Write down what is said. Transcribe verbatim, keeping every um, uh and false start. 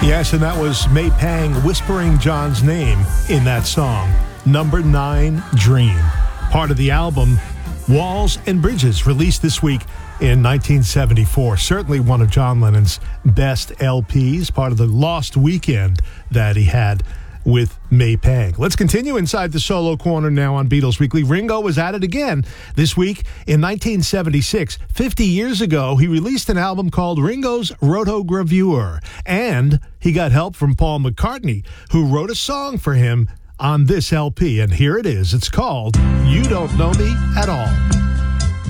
Yes, and that was May Pang whispering John's name in that song. Number nine, Dream. Part of the album Walls and Bridges, released this week in nineteen seventy-four. Certainly one of John Lennon's best L Ps, part of the lost weekend that he had with May Pang. Let's continue inside the solo corner now on Beatles Weekly. Ringo was at it again this week in nineteen seventy-six. fifty years ago, he released an album called Ringo's Rotogravure, and he got help from Paul McCartney, who wrote a song for him on this L P, and here it is. It's called You Don't Know Me at All.